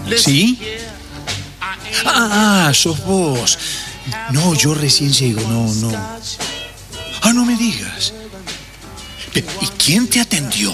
¿Sí? Sos vos. No, yo recién llego, no. No me digas. ¿Y quién te atendió?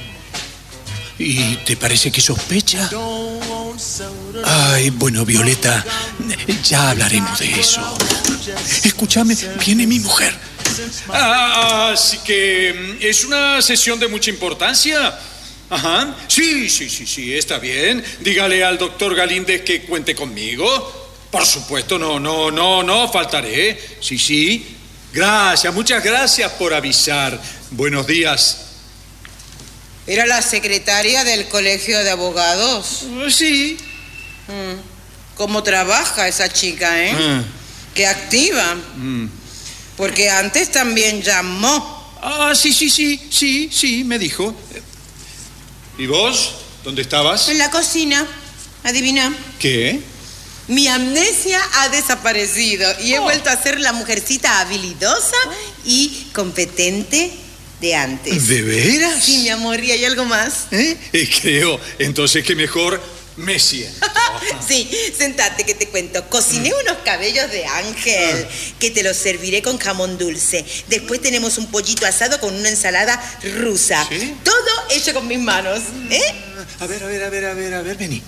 ¿Y te parece que sospecha? Ay, bueno, Violeta, ya hablaremos de eso. Escúchame, viene mi mujer. Así que es una sesión de mucha importancia. Ajá. Sí, está bien. Dígale al doctor Galíndez que cuente conmigo. Por supuesto, no faltaré. Sí. Gracias, muchas gracias por avisar. Buenos días. ¿Era la secretaria del colegio de abogados? Sí. ¿Cómo trabaja esa chica, eh? Qué activa. Porque antes también llamó. Sí, me dijo. ¿Y vos? ¿Dónde estabas? En la cocina. Adivina. ¿Qué? Mi amnesia ha desaparecido y he vuelto a ser la mujercita habilidosa y competente de antes. ¿De veras? Sí, mi amor, ¿y hay algo más? Creo. Entonces que mejor me siento. Sí, sentate que te cuento. Cociné unos cabellos de ángel que te los serviré con jamón dulce. Después tenemos un pollito asado con una ensalada rusa. ¿Sí? Todo hecho con mis manos. A ver, vení.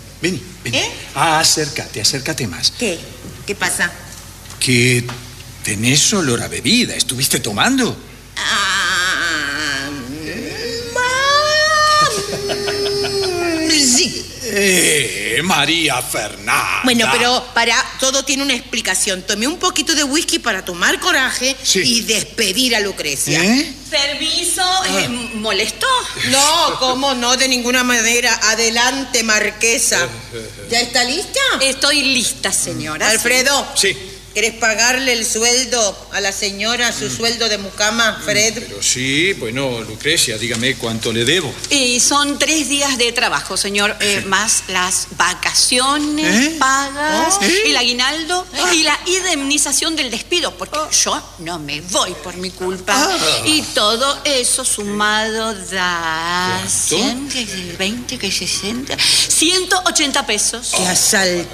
Acércate más. ¿Qué? ¿Qué pasa? Que tenés olor a bebida. ¿Estuviste tomando? Sí. María Fernanda. Bueno, pero todo tiene una explicación. Tomé un poquito de whisky para tomar coraje y despedir a Lucrecia. ¿Permiso? ¿Molestó? No, ¿cómo no? De ninguna manera. Adelante, marquesa. ¿Ya está lista? Estoy lista, señora. Alfredo. Sí. ¿Querés pagarle el sueldo a la señora, su sueldo de mucama, Fred? Pero sí, bueno, Lucrecia, dígame cuánto le debo. Son 3 días de trabajo, señor, más las vacaciones pagas, el aguinaldo y la indemnización del despido, porque yo no me voy por mi culpa. Y todo eso sumado da... 100, que es el 20, que es 60... 180 pesos. ¡Qué asalto!